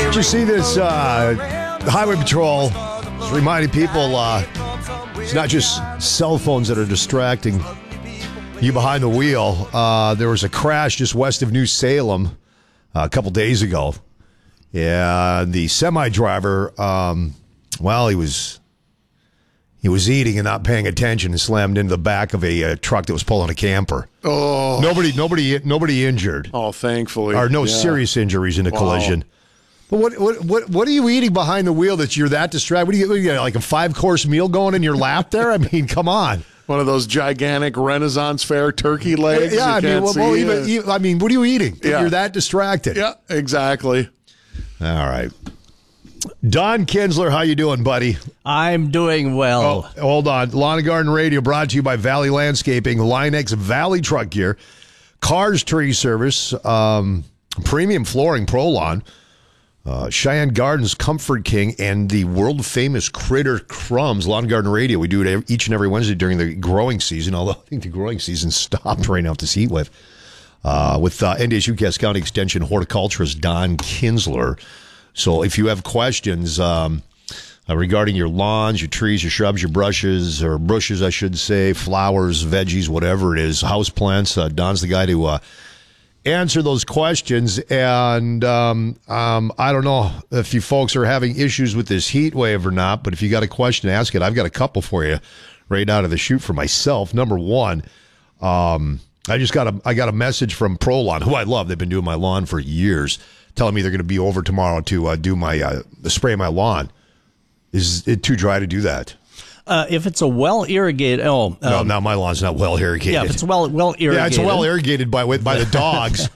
Did you see this? Highway Patrol is reminding people it's not just cell phones that are distracting you behind the wheel. There was a crash just west of New Salem a couple days ago. Yeah, the semi-driver, he was eating and not paying attention and slammed into the back of a truck that was pulling a camper. Oh, nobody injured. Oh, thankfully, or no serious injuries in the collision. But what are you eating behind the wheel that you're that distracted? What do you got, like a 5-course meal going in your lap there? I mean, come on. One of those gigantic Renaissance Fair turkey legs. Yeah, what are you eating? Yeah. You're that distracted. Yeah, exactly. All right. Don Kinsler, how you doing, buddy? I'm doing well. Oh, hold on. Lawn and Garden Radio brought to you by Valley Landscaping, Line-X Valley Truck Gear, Cars Tree Service, Premium Flooring, Pro-Lawn, Cheyenne Gardens, Comfort King, and the world-famous Critter Crumbs. Lawn and Garden Radio, we do it each and every Wednesday during the growing season, although I think the growing season stopped right now with this heat wave. With NDSU Cass County Extension horticulturist Don Kinsler. So if you have questions regarding your lawns, your trees, your shrubs, your bushes, I should say, flowers, veggies, whatever it is, house plants, Don's the guy to answer those questions. And I don't know if you folks are having issues with this heat wave or not, but if you got a question, ask it. I've got a couple for you right out of the chute for myself. Number one, I got a message from ProLawn, who I love. They've been doing my lawn for years, telling me they're going to be over tomorrow to do my spray my lawn. Is it too dry to do that? If it's a well-irrigated... no, my lawn's not well-irrigated. Yeah, if it's well-irrigated... Yeah, it's well-irrigated by the dogs.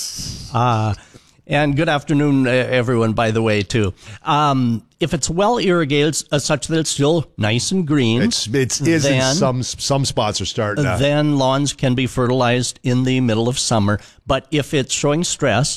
And good afternoon, everyone, by the way, too. If it's well-irrigated, such that it's still nice and green... Some spots are starting to... Then lawns can be fertilized in the middle of summer. But if it's showing stress...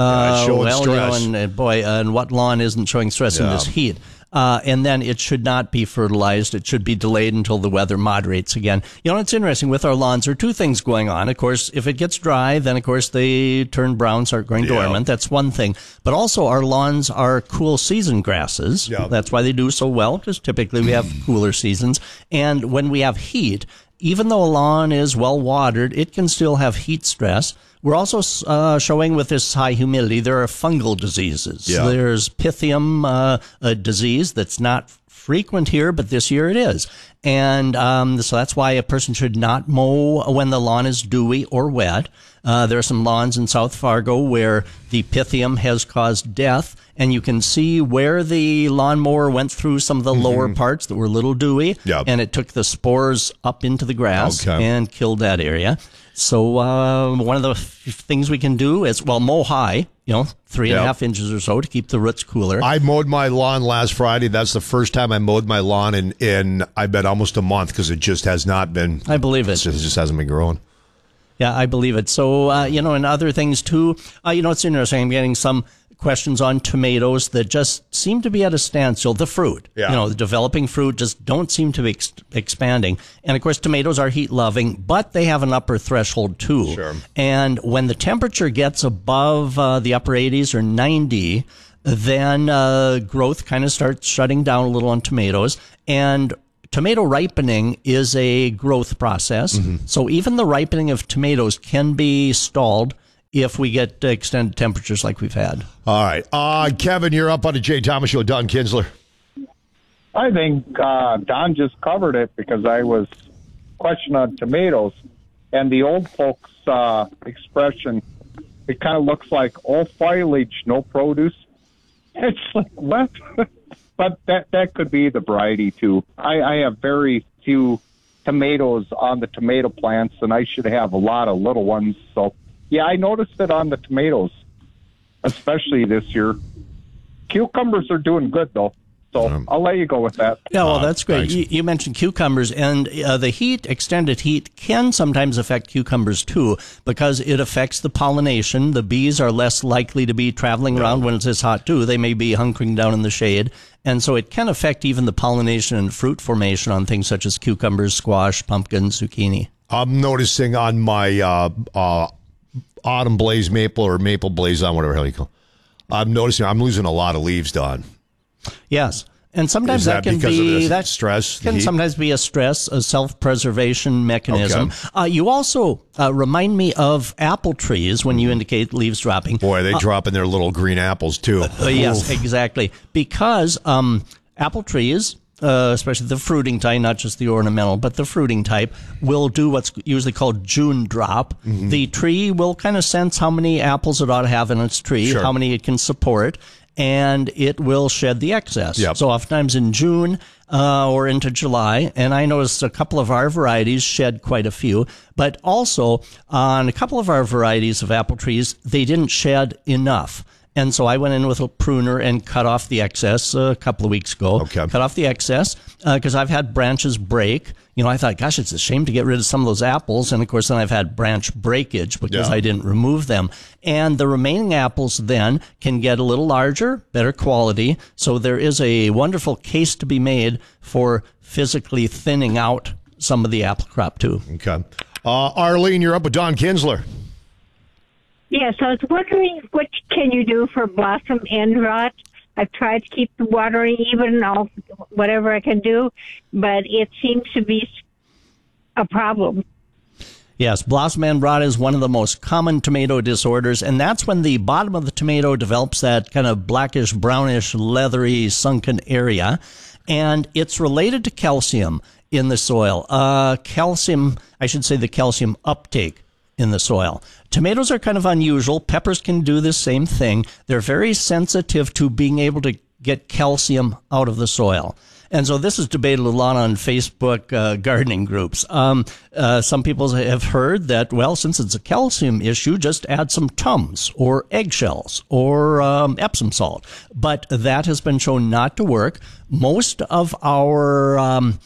stress. And what lawn isn't showing stress in this heat? And then it should not be fertilized. It should be delayed until the weather moderates again. It's interesting. With our lawns, there are two things going on. Of course, if it gets dry, then, of course, they turn brown, start growing dormant. That's one thing. But also, our lawns are cool season grasses. Yeah. That's why they do so well, because typically we have cooler seasons. And when we have heat, even though a lawn is well watered, it can still have heat stress. We're also showing with this high humidity, there are fungal diseases. Yeah. There's Pythium, a disease that's not frequent here, but this year it is. And so that's why a person should not mow when the lawn is dewy or wet. There are some lawns in South Fargo where the Pythium has caused death, and you can see where the lawnmower went through some of the lower parts that were a little dewy, and it took the spores up into the grass and killed that area. So one of the things we can do is, mow high, 3.5 inches or so to keep the roots cooler. I mowed my lawn last Friday. That's the first time I mowed my lawn in I bet almost a month, because it just has not been. I believe it. It just hasn't been growing. Yeah, I believe it. So, and other things too. It's interesting. I'm getting some questions on tomatoes that just seem to be at a standstill. The fruit, the developing fruit just don't seem to be expanding. And of course, tomatoes are heat loving, but they have an upper threshold too. Sure. And when the temperature gets above the upper 80s or 90, then growth kind of starts shutting down a little on tomatoes. And tomato ripening is a growth process. So even the ripening of tomatoes can be stalled if we get extended temperatures like we've had. All right. Kevin, you're up on the Jay Thomas Show. Don Kinsler. I think Don just covered it, because I was questioning on tomatoes. And the old folks' expression, it kind of looks like all foliage, no produce. It's like, what? But that could be the variety, too. I have very few tomatoes on the tomato plants, and I should have a lot of little ones, so... Yeah, I noticed it on the tomatoes, especially this year. Cucumbers are doing good, though, so I'll let you go with that. Yeah, well, that's great. You mentioned cucumbers, and the heat, extended heat, can sometimes affect cucumbers, too, because it affects the pollination. The bees are less likely to be traveling around when it's this hot, too. They may be hunkering down in the shade, and so it can affect even the pollination and fruit formation on things such as cucumbers, squash, pumpkins, zucchini. I'm noticing on my... autumn blaze maple or maple blaze on, whatever the hell you call I'm noticing I'm losing a lot of leaves, Don. Yes. And sometimes Is that can because of be the that stress, the can heat? sometimes be a stress, a self-preservation mechanism. Okay. You also remind me of apple trees when you indicate leaves dropping. Boy, they drop in their little green apples, too. Yes, exactly. Because apple trees, especially the fruiting type, not just the ornamental, but the fruiting type, will do what's usually called June drop. Mm-hmm. The tree will kind of sense how many apples it ought to have in its tree, Sure. how many it can support, and it will shed the excess. Yep. So oftentimes in June or into July, and I noticed a couple of our varieties shed quite a few, but also on a couple of our varieties of apple trees, they didn't shed enough. And so I went in with a pruner and cut off the excess a couple of weeks ago. Okay. Cut off the excess because I've had branches break. You know, I thought, gosh, it's a shame to get rid of some of those apples. And, of course, then I've had branch breakage because I didn't remove them. And the remaining apples then can get a little larger, better quality. So there is a wonderful case to be made for physically thinning out some of the apple crop, too. Okay. Arlene, you're up with Don Kinsler. Yes, I was wondering what can you do for blossom end rot? I've tried to keep the watering even, whatever I can do, but it seems to be a problem. Yes, blossom end rot is one of the most common tomato disorders, and that's when the bottom of the tomato develops that kind of blackish, brownish, leathery, sunken area, and it's related to calcium in the soil. Calcium, I should say the calcium uptake in the soil. Tomatoes are kind of unusual. Peppers can do the same thing. They're very sensitive to being able to get calcium out of the soil. And so this is debated a lot on Facebook gardening groups. Some people have heard that, well, since it's a calcium issue, just add some Tums or eggshells or Epsom salt. But that has been shown not to work. Most of our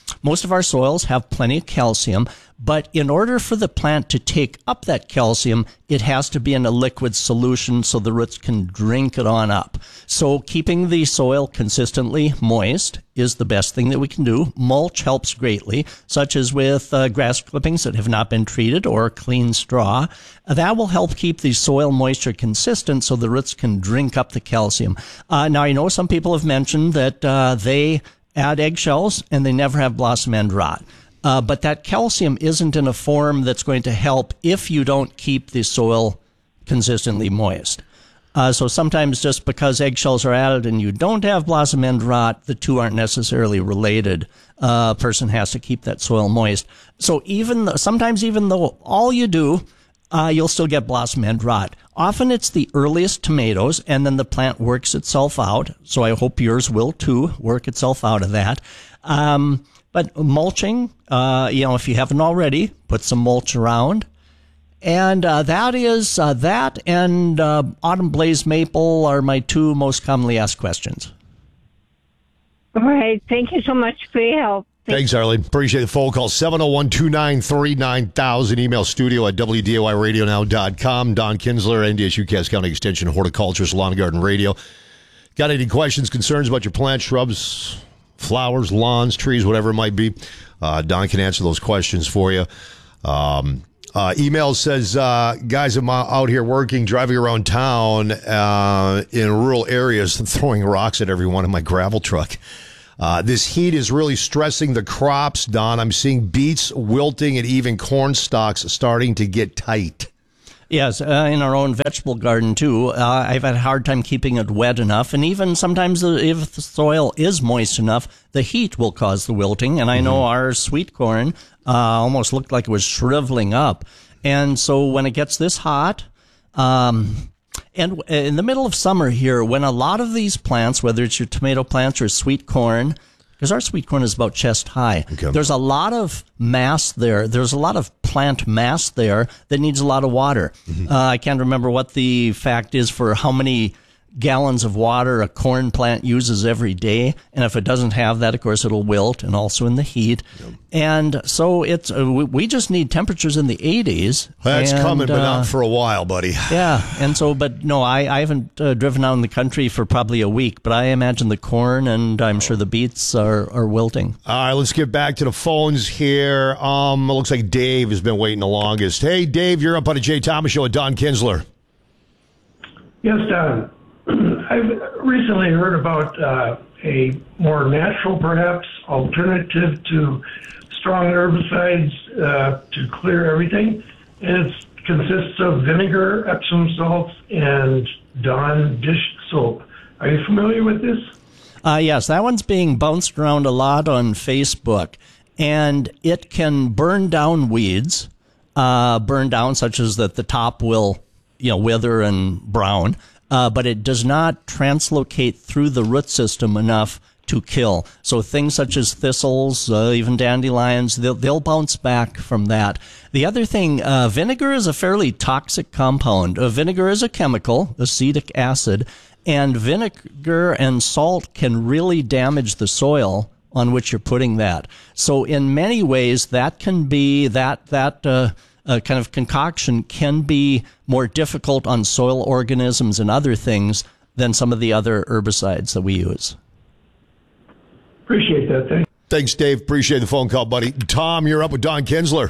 soils have plenty of calcium, but in order for the plant to take up that calcium, it has to be in a liquid solution so the roots can drink it on up. So keeping the soil consistently moist is the best thing that we can do. Mulch helps greatly, such as with grass clippings that have not been treated or clean straw. That will help keep the soil moisture consistent so the roots can drink up the calcium. Now, I know some people have mentioned that they add eggshells and they never have blossom end rot. But that calcium isn't in a form that's going to help if you don't keep the soil consistently moist. So sometimes just because eggshells are added and you don't have blossom end rot, the two aren't necessarily related. A person has to keep that soil moist. So sometimes even though all you do, you'll still get blossom end rot. Often it's the earliest tomatoes, and then the plant works itself out. So I hope yours will too work itself out of that. But mulching, if you haven't already, put some mulch around. And that and autumn blaze maple are my two most commonly asked questions. All right. Thank you so much for your help. Thanks, Arlene. Appreciate the phone call. 701-293-9000. Email studio at WDAYradionow.com. Don Kinsler, NDSU Cass County Extension Horticulturist, Lawn and Garden Radio. Got any questions, concerns about your plants, shrubs, flowers, lawns, trees, whatever it might be? Don can answer those questions for you. Email says, guys, I'm out here working, driving around town in rural areas and throwing rocks at everyone in my gravel truck. This heat is really stressing the crops, Don. I'm seeing beets wilting and even corn stalks starting to get tight. Yes, in our own vegetable garden, too. I've had a hard time keeping it wet enough. And even sometimes if the soil is moist enough, the heat will cause the wilting. And I know our sweet corn almost looked like it was shriveling up. And so when it gets this hot, and in the middle of summer here, when a lot of these plants, whether it's your tomato plants or sweet corn, because our sweet corn is about chest high. Okay. There's a lot of mass there. There's a lot of plant mass there that needs a lot of water. I can't remember what the fact is for how many gallons of water a corn plant uses every day. And if it doesn't have that, of course, it'll wilt, and also in the heat. Yep. And so it's we just need temperatures in the 80s. That's coming, but not for a while, buddy. Yeah. And so, but no, I haven't driven out in the country for probably a week, but I imagine the corn and I'm sure the beets are wilting. All right, let's get back to the phones here. It looks like Dave has been waiting the longest. Hey, Dave, you're up on the Jay Thomas Show with Don Kinsler. Yes, Don. I've recently heard about a more natural, perhaps, alternative to strong herbicides to clear everything. And it consists of vinegar, Epsom salts, and Dawn dish soap. Are you familiar with this? Yes, that one's being bounced around a lot on Facebook, and it can burn down weeds, such as that the top will, wither and brown, but it does not translocate through the root system enough to kill. So things such as thistles, even dandelions, they'll bounce back from that. The other thing, vinegar is a fairly toxic compound. Vinegar is a chemical, acetic acid, and vinegar and salt can really damage the soil on which you're putting that. So in many ways, that can be that kind of concoction can be more difficult on soil organisms and other things than some of the other herbicides that we use. Appreciate that. Thanks, Dave. Appreciate the phone call, buddy. Tom, you're up with Don Kinsler.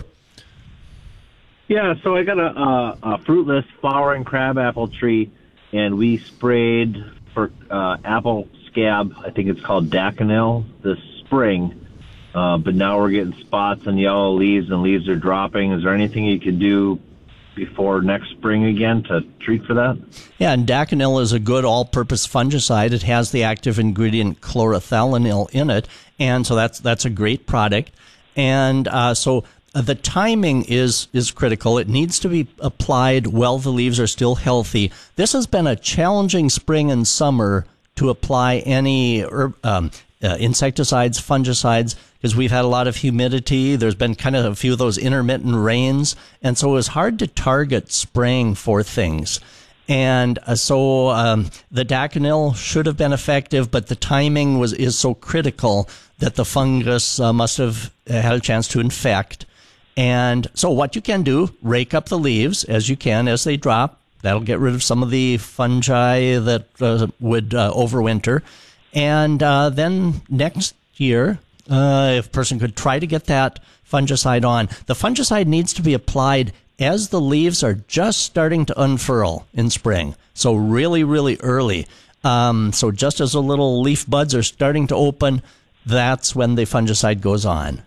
Yeah, so I got a fruitless flowering crabapple tree, and we sprayed for apple scab. I think it's called Daconil this spring. But now we're getting spots and yellow leaves, and leaves are dropping. Is there anything you could do before next spring again to treat for that? Yeah, and Daconil is a good all-purpose fungicide. It has the active ingredient chlorothalonil in it, and so that's a great product. And so the timing is critical. It needs to be applied while the leaves are still healthy. This has been a challenging spring and summer to apply any insecticides, fungicides, because we've had a lot of humidity. There's been kind of a few of those intermittent rains, and so it was hard to target spraying for things. And so the Daconil should have been effective, but the timing is so critical that the fungus must have had a chance to infect. And so what you can do, rake up the leaves as you can as they drop. That'll get rid of some of the fungi that would overwinter. And then next year, if a person could try to get that fungicide on. The fungicide needs to be applied as the leaves are just starting to unfurl in spring. So really, really early. So just as the little leaf buds are starting to open, that's when the fungicide goes on.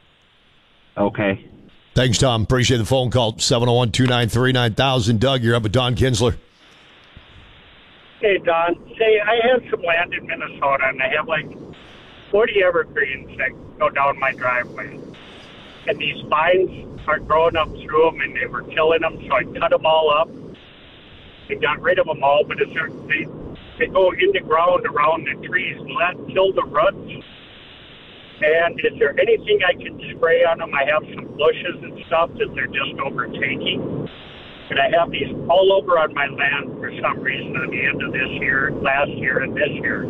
Okay. Thanks, Tom. Appreciate the phone call. 701-293-9000. Doug, you're up with Don Kinsler. Hey, Don. Say, I have some land in Minnesota, and I have like 40 evergreens that go down my driveway. And these vines are growing up through them, and they were killing them, so I cut them all up and got rid of them all. But they go in the ground around the trees, and that kill the roots. And is there anything I can spray on them? I have some bushes and stuff that they're just overtaking. And I have these all over on my land for some reason at the end of this year, last year, and this year.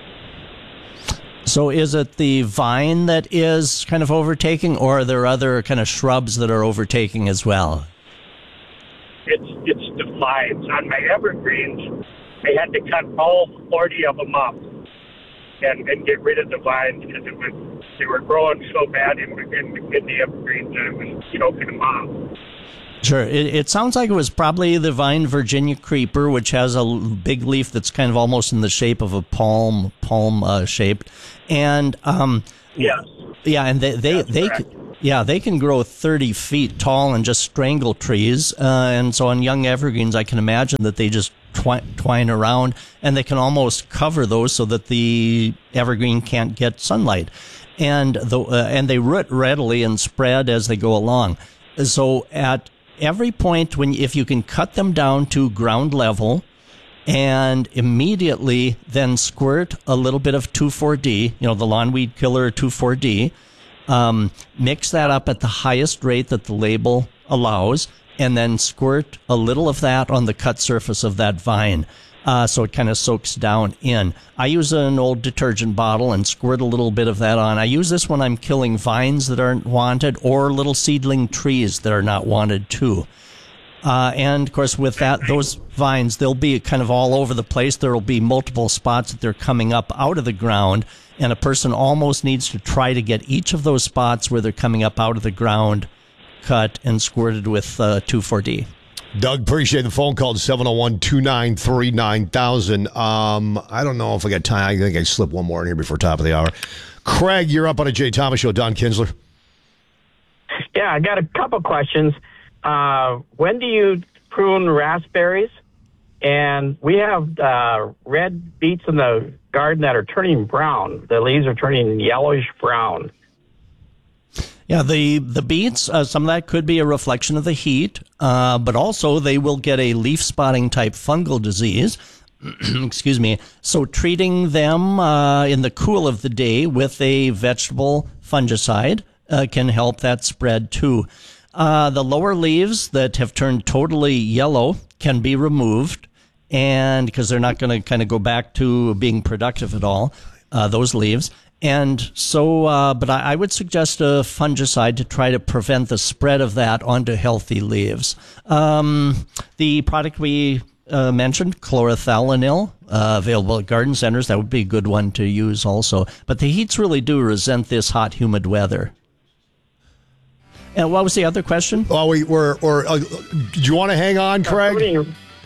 So is it the vine that is kind of overtaking, or are there other kind of shrubs that are overtaking as well? It's the vines. On my evergreens, I had to cut all 40 of them up and get rid of the vines because they were growing so bad in the evergreens that it was choking them off. Sure. It sounds like it was probably the vine Virginia creeper, which has a big leaf that's kind of almost in the shape of a palm shaped. And yes. Yeah, and they can grow 30 feet tall and just strangle trees. And so on young evergreens, I can imagine that they just twine around, and they can almost cover those so that the evergreen can't get sunlight. And they root readily and spread as they go along. So at every point, if you can cut them down to ground level and immediately then squirt a little bit of 2,4-D, the lawn weed killer 2,4-D, mix that up at the highest rate that the label allows, and then squirt a little of that on the cut surface of that vine. So it kind of soaks down in. I use an old detergent bottle and squirt a little bit of that on. I use this when I'm killing vines that aren't wanted or little seedling trees that are not wanted too. And of course with that, those vines, they'll be kind of all over the place. There will be multiple spots that they're coming up out of the ground, and a person almost needs to try to get each of those spots where they're coming up out of the ground cut and squirted with 2,4-D. Doug, appreciate the phone call, 701-293-9000. I don't know if I got time. I think I slipped one more in here before top of the hour. Craig, you're up on a Jay Thomas Show. Don Kinsler. Yeah, I got a couple questions. When do you prune raspberries? And we have red beets in the garden that are turning brown. The leaves are turning yellowish brown. Yeah, the beets, some of that could be a reflection of the heat, but also they will get a leaf spotting type fungal disease. Excuse me. So treating them in the cool of the day with a vegetable fungicide can help that spread too. The lower leaves that have turned totally yellow can be removed, and because they're not going to kind of go back to being productive at all, those leaves. And so, but I would suggest a fungicide to try to prevent the spread of that onto healthy leaves. The product we mentioned, chlorothalonil, available at garden centers, that would be a good one to use also. But the heats really do resent this hot, humid weather. And what was the other question? Oh, do you want to hang on, Craig?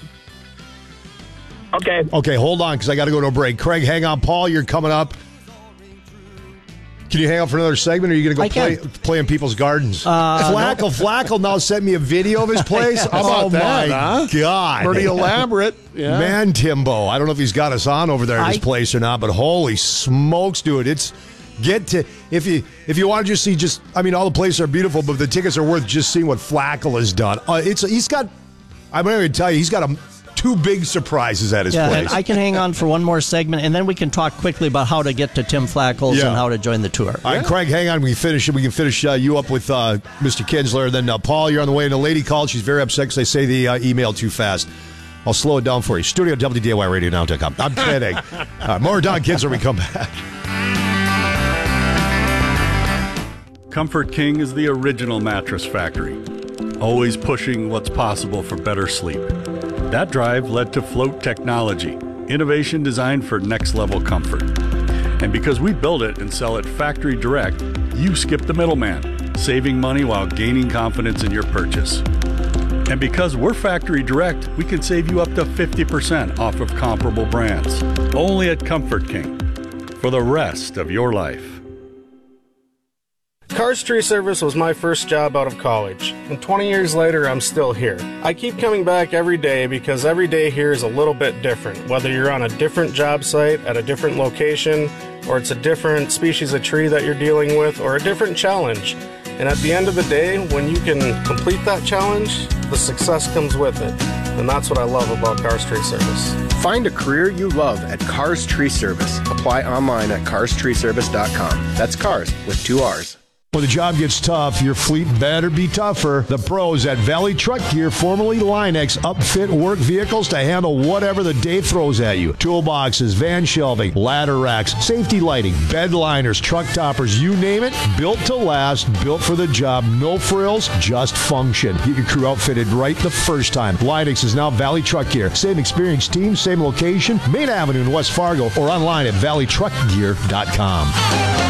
Okay. Okay, hold on, because I got to go to a break. Craig, hang on. Paul, you're coming up. Can you hang out for another segment, or are you going to go play in people's gardens? Flackle now sent me a video of his place. How about that, my God. Pretty elaborate. Yeah. Man, Timbo. I don't know if he's got us on over there at his place or not, but holy smokes, dude. If you want to just see all the places are beautiful, but the tickets are worth just seeing what Flackle has done. I'm going to tell you, he's got two big surprises at his place. And I can hang on for one more segment, and then we can talk quickly about how to get to Tim Flackle's and how to join the tour. All right, Craig, hang on. We can finish you up with Mr. Kinsler. Then Paul, you're on the way. And a lady called. She's very upset because I say the email too fast. I'll slow it down for you. Studio WDAYRadioNow.com. I'm kidding. More Don Kinsler when we come back. Comfort King is the original mattress factory, always pushing what's possible for better sleep. That drive led to Float Technology, innovation designed for next-level comfort. And because we build it and sell it factory direct, you skip the middleman, saving money while gaining confidence in your purchase. And because we're factory direct, we can save you up to 50% off of comparable brands. Only at Comfort King, for the rest of your life. Cars Tree Service was my first job out of college, and 20 years later, I'm still here. I keep coming back every day because every day here is a little bit different, whether you're on a different job site at a different location, or it's a different species of tree that you're dealing with, or a different challenge. And at the end of the day, when you can complete that challenge, the success comes with it. And that's what I love about Cars Tree Service. Find a career you love at Cars Tree Service. Apply online at carstreeservice.com. That's cars with 2 R's. When the job gets tough, your fleet better be tougher. The pros at Valley Truck Gear, formerly Linex, upfit work vehicles to handle whatever the day throws at you. Toolboxes, van shelving, ladder racks, safety lighting, bed liners, truck toppers, you name it. Built to last, built for the job. No frills, just function. Get your crew outfitted right the first time. Linex is now Valley Truck Gear. Same experienced team, same location, Main Avenue in West Fargo, or online at valleytruckgear.com.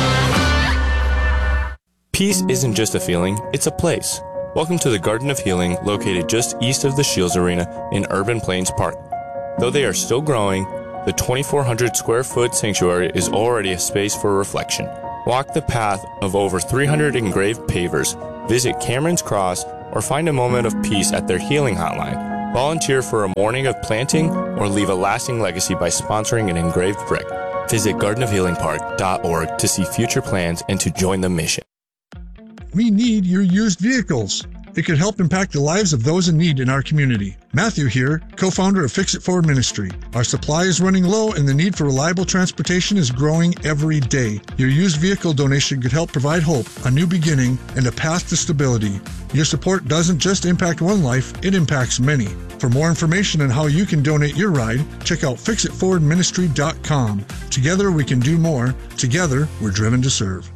Peace isn't just a feeling, it's a place. Welcome to the Garden of Healing, located just east of the Shields Arena in Urban Plains Park. Though they are still growing, the 2,400 square foot sanctuary is already a space for reflection. Walk the path of over 300 engraved pavers, visit Cameron's Cross, or find a moment of peace at their healing hotline. Volunteer for a morning of planting or leave a lasting legacy by sponsoring an engraved brick. Visit gardenofhealingpark.org to see future plans and to join the mission. We need your used vehicles. It could help impact the lives of those in need in our community. Matthew here, co-founder of Fix It Forward Ministry. Our supply is running low and the need for reliable transportation is growing every day. Your used vehicle donation could help provide hope, a new beginning, and a path to stability. Your support doesn't just impact one life, it impacts many. For more information on how you can donate your ride, check out fixitforwardministry.com. Together we can do more. Together we're driven to serve.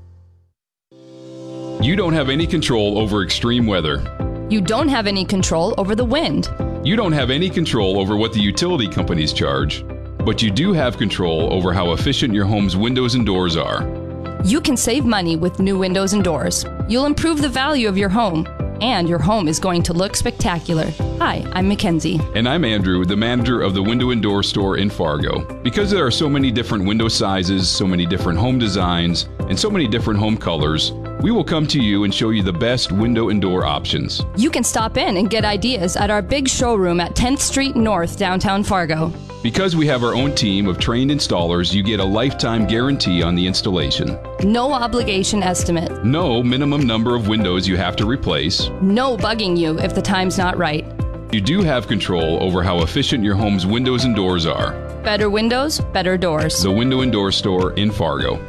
You don't have any control over extreme weather. You don't have any control over the wind. You don't have any control over what the utility companies charge. But you do have control over how efficient your home's windows and doors are. You can save money with new windows and doors. You'll improve the value of your home. and your home is going to look spectacular. Hi, I'm Mackenzie. And I'm Andrew, the manager of the Window and Door store in Fargo. Because there are so many different window sizes, so many different home designs, and so many different home colors, we will come to you and show you the best window and door options. You can stop in and get ideas at our big showroom at 10th Street North, downtown Fargo. Because we have our own team of trained installers, you get a lifetime guarantee on the installation. No obligation estimate. No minimum number of windows you have to replace. No bugging you if the time's not right. You do have control over how efficient your home's windows and doors are. Better windows, better doors. The Window and Door Store in Fargo.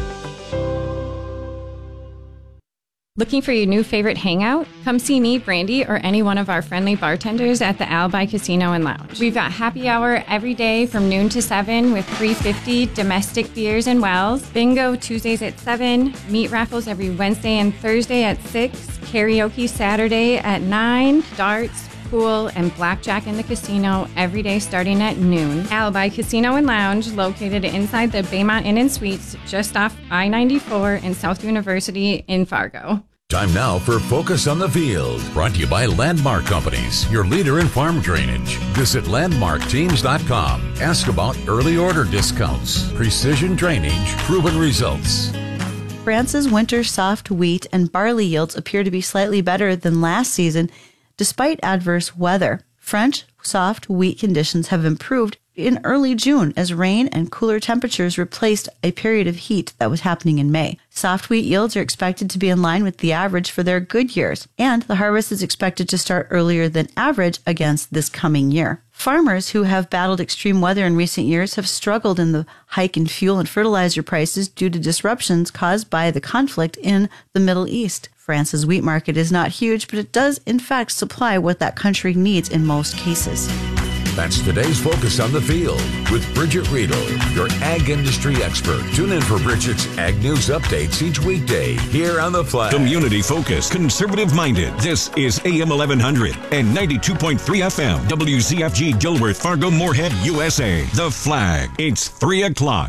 Looking for your new favorite hangout? Come see me, Brandy, or any one of our friendly bartenders at the Alibi Casino and Lounge. We've got happy hour every day from noon to 7 with $3.50 domestic beers and wells, bingo Tuesdays at 7, meat raffles every Wednesday and Thursday at 6, karaoke Saturday at 9, darts, pool, and blackjack in the casino every day starting at noon. Alibi Casino and Lounge, located inside the Baymont Inn and Suites, just off I-94 in South University in Fargo. Time now for Focus on the Field, brought to you by Landmark Companies, your leader in farm drainage. Visit landmarkteams.com. Ask about early order discounts, precision drainage, proven results. France's winter soft wheat and barley yields appear to be slightly better than last season, despite adverse weather. French soft wheat conditions have improved in early June as rain and cooler temperatures replaced a period of heat that was happening in May. Soft wheat yields are expected to be in line with the average for their good years, and the harvest is expected to start earlier than average against this coming year. Farmers who have battled extreme weather in recent years have struggled in the hike in fuel and fertilizer prices due to disruptions caused by the conflict in the Middle East. France's wheat market is not huge, but it does in fact supply what that country needs in most cases. That's today's Focus on the Field with Bridget Riedel, your ag industry expert. Tune in for Bridget's Ag News updates each weekday here on The Flag. Community-focused, conservative-minded. This is AM 1100 and 92.3 FM. WCFG Gilworth, Fargo, Moorhead, USA. The Flag. It's 3 o'clock.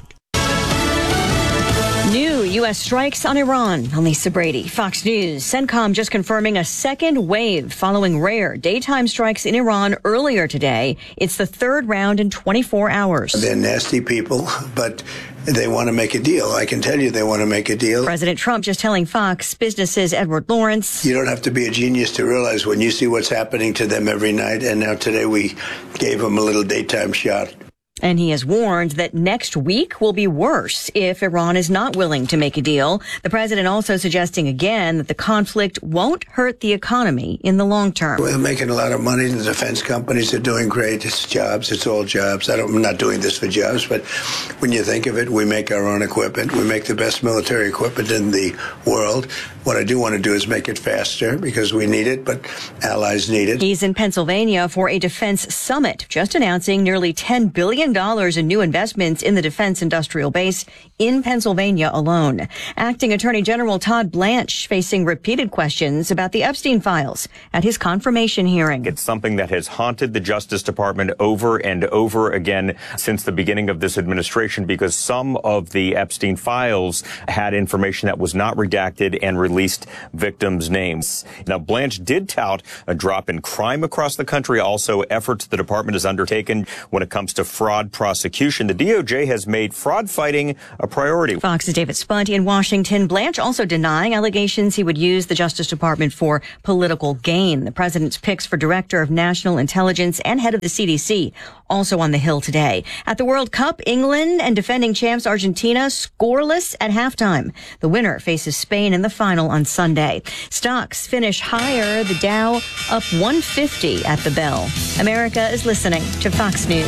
New U.S. strikes on Iran. I'm Lisa Brady, Fox News. CENTCOM just confirming a second wave following rare daytime strikes in Iran earlier today. It's the third round in 24 hours. They're nasty people, but they want to make a deal. I can tell you they want to make a deal. President Trump just telling Fox Business's Edward Lawrence. You don't have to be a genius to realize when you see what's happening to them every night, and now today we gave them a little daytime shot. And he has warned that next week will be worse if Iran is not willing to make a deal. The president also suggesting again that the conflict won't hurt the economy in the long term. We're making a lot of money. The defense companies are doing great. It's jobs. It's all jobs. I'm not doing this for jobs, but when you think of it, we make our own equipment. We make the best military equipment in the world. What I do want to do is make it faster because we need it, but allies need it. He's in Pennsylvania for a defense summit, just announcing nearly $10 billion in new investments in the defense industrial base in Pennsylvania alone. Acting Attorney General Todd Blanche facing repeated questions about the Epstein files at his confirmation hearing. It's something that has haunted the Justice Department over and over again since the beginning of this administration because some of the Epstein files had information that was not redacted and released victims' names. Now, Blanche did tout a drop in crime across the country, also efforts the department has undertaken when it comes to fraud prosecution. The DOJ has made fraud fighting a priority. Fox's David Spunt in Washington. Blanche also denying allegations he would use the Justice Department for political gain. The president's picks for director of national intelligence and head of the CDC also on the Hill today. At the World Cup, England and defending champs Argentina scoreless at halftime. The winner faces Spain in the final on Sunday. Stocks finish higher. The Dow up 150 at the bell. America is listening to Fox News.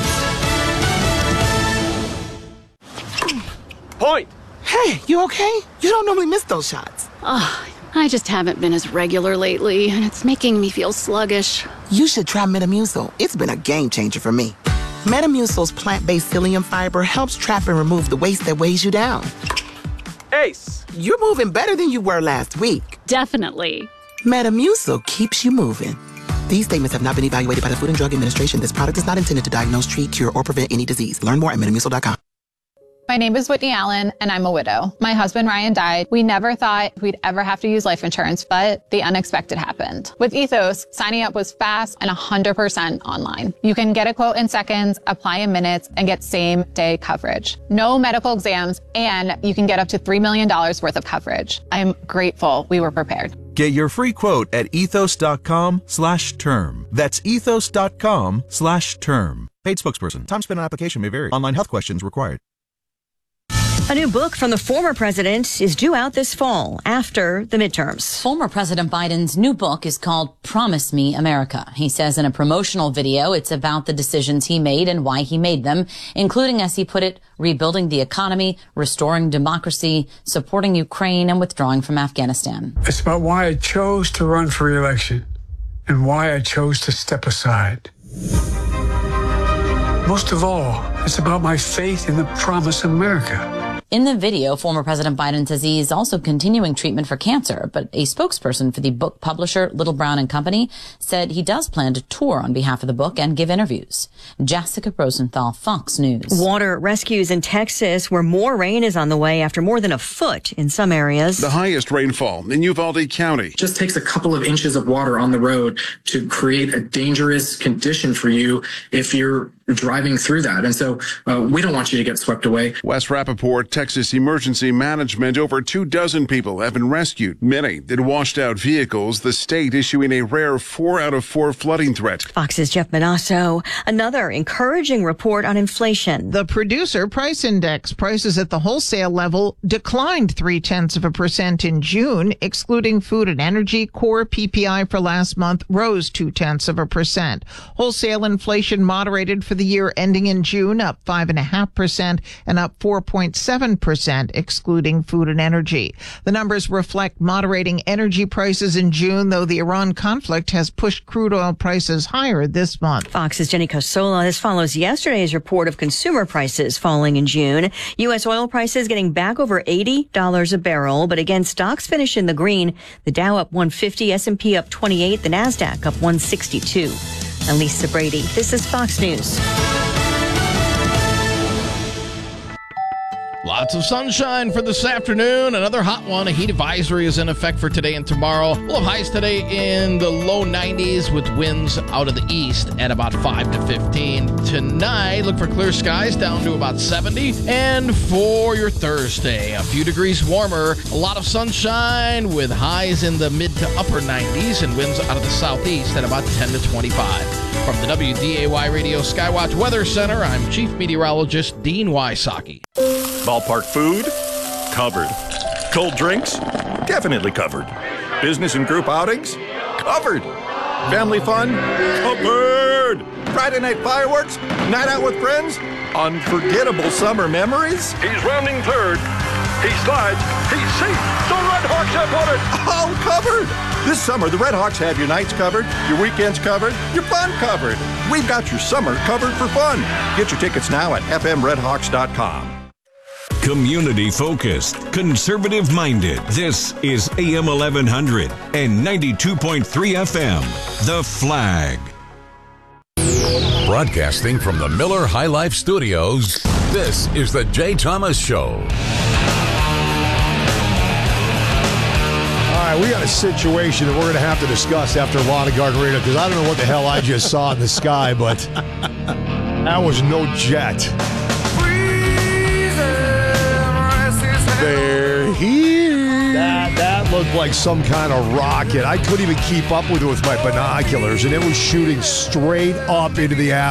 Point! Hey, you okay? You don't normally miss those shots. I just haven't been as regular lately, and it's making me feel sluggish. You should try Metamucil. It's been a game changer for me. Metamucil's plant-based psyllium fiber helps trap and remove the waste that weighs you down. Ace, you're moving better than you were last week. Definitely. Metamucil keeps you moving. These statements have not been evaluated by the Food and Drug Administration. This product is not intended to diagnose, treat, cure, or prevent any disease. Learn more at Metamucil.com. My name is Whitney Allen, and I'm a widow. My husband, Ryan, died. We never thought we'd ever have to use life insurance, but the unexpected happened. With Ethos, signing up was fast and 100% online. You can get a quote in seconds, apply in minutes, and get same-day coverage. No medical exams, and you can get up to $3 million worth of coverage. I'm grateful we were prepared. Get your free quote at ethos.com/term. That's ethos.com/term. Paid spokesperson. Time spent on application may vary. Online health questions required. A new book from the former president is due out this fall after the midterms. Former President Biden's new book is called Promise Me America. He says in a promotional video it's about the decisions he made and why he made them, including, as he put it, rebuilding the economy, restoring democracy, supporting Ukraine, and withdrawing from Afghanistan. It's about why I chose to run for re-election and why I chose to step aside. Most of all, it's about my faith in the promise of America. In the video, former President Biden says he is also continuing treatment for cancer, but a spokesperson for the book publisher Little Brown and Company said he does plan to tour on behalf of the book and give interviews. Jessica Rosenthal, Fox News. Water rescues in Texas, where more rain is on the way after more than a foot in some areas. The highest rainfall in Uvalde County. It just takes a couple of inches of water on the road to create a dangerous condition for you if you're driving through that. And so we don't want you to get swept away. Wes Rappaport, Texas Emergency Management. Over 24 people have been rescued, many in washed out vehicles, the state issuing a rare 4 out of 4 flooding threat. Fox's Jeff Manasso. Another encouraging report on inflation. The Producer Price Index, prices at the wholesale level, declined 0.3% in June, excluding food and energy. Core PPI for last month rose 0.2%. Wholesale inflation moderated for the year ending in June, up 5.5% and up 4.7%, excluding food and energy. The numbers reflect moderating energy prices in June, though the Iran conflict has pushed crude oil prices higher this month. Fox's Jenny Cosola. This follows yesterday's report of consumer prices falling in June. U.S. oil prices getting back over $80 a barrel, but again, stocks finish in the green. The Dow up 150, S&P up 28, the NASDAQ up 162. I'm Lisa Brady. This is Fox News. Lots of sunshine for this afternoon. Another hot one. A heat advisory is in effect for today and tomorrow. We'll have highs today in the low 90s with winds out of the east at about 5 to 15. Tonight, look for clear skies down to about 70. And for your Thursday, a few degrees warmer. A lot of sunshine with highs in the mid to upper 90s and winds out of the southeast at about 10 to 25. From the WDAY Radio Skywatch Weather Center, I'm Chief Meteorologist Dean Wysocki. Ballpark food? Covered. Cold drinks? Definitely covered. Business and group outings? Covered. Family fun? Covered. Friday night fireworks? Night out with friends? Unforgettable summer memories? He's rounding third. He slides. He's safe. The Red Hawks have won it. All covered. This summer, the Red Hawks have your nights covered, your weekends covered, your fun covered. We've got your summer covered for fun. Get your tickets now at fmredhawks.com. Community focused, conservative minded. This is AM 1100 and 92.3 FM. The Flag. Broadcasting from the Miller High Life Studios, this is the Jay Thomas Show. All right, we got a situation that we're going to have to discuss after Lawn and Garden Radio, because I don't know what the hell I just saw in the sky, but that was no jet. They're here. That looked like some kind of rocket. I couldn't even keep up with it with my binoculars, and it was shooting straight up into the atmosphere.